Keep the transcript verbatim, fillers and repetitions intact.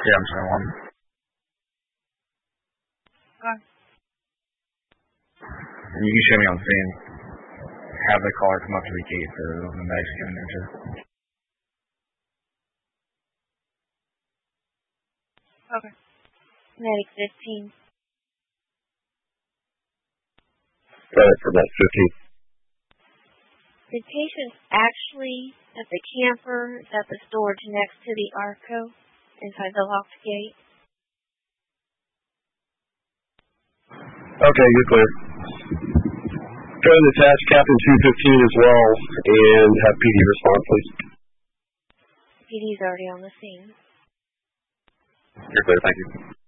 Yeah, I'm showing one. Okay. And you can show me on the scene. Have the caller come up to the gate so the mag's in there too. Okay. Medic fifteen. Alright, for about fifteen. The patient's actually at the camper. It's at the storage next to the Arco inside the locked gate. Okay, you're clear. Go ahead and attach Captain two fifteen as well and have P D respond, please. P D's already on the scene. You're clear, thank you.